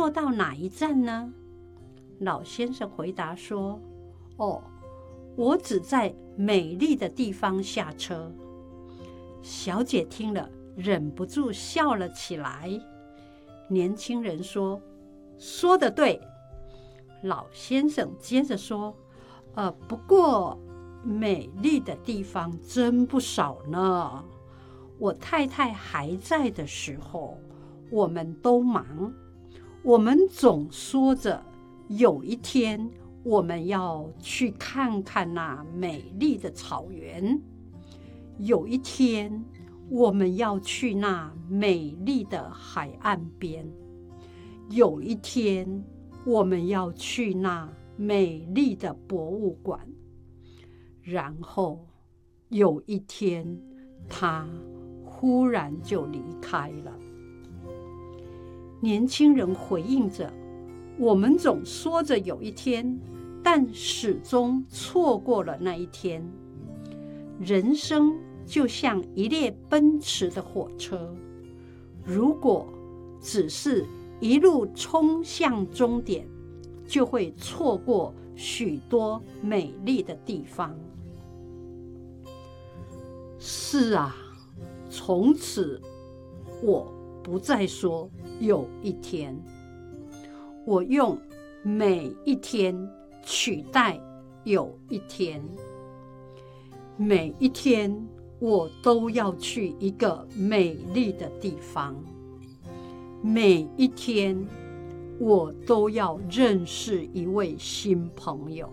坐到哪一站呢？老先生回答说：哦，我只在美丽的地方下车。小姐听了，忍不住笑了起来。年轻人说：说得对。老先生接着说：不过美丽的地方真不少呢。我太太还在的时候，我们都忙，我们总说着有一天我们要去看看那美丽的草原，有一天我们要去那美丽的海岸边，有一天我们要去那美丽的博物馆，然后有一天他忽然就离开了。年轻人回应着：我们总说着有一天，但始终错过了那一天。人生就像一列奔驰的火车，如果只是一路冲向终点，就会错过许多美丽的地方。是啊，从此我不再说有一天，我用每一天取代有一天。每一天我都要去一个美丽的地方，每一天我都要认识一位新朋友。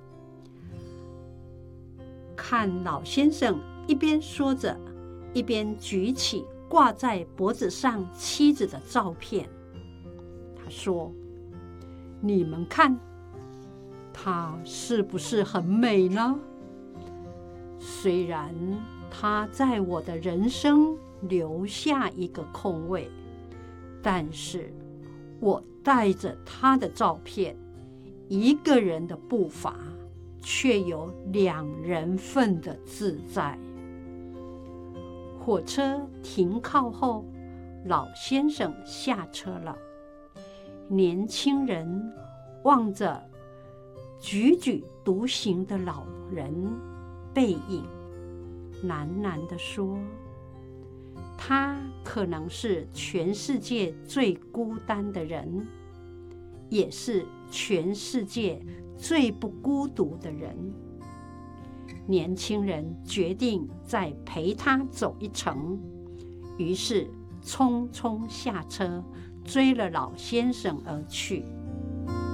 看老先生一边说着，一边举起挂在脖子上妻子的照片。他说：你们看，她是不是很美呢？虽然她在我的人生留下一个空位，但是我带着她的照片，一个人的步伐却有2人份的自在。火车停靠后，老先生下车了。年轻人望着踽踽独行的老人背影，喃喃地说：他可能是全世界最孤单的人，也是全世界最不孤独的人。年轻人决定再陪他走一程，于是匆匆下车，追了老先生而去。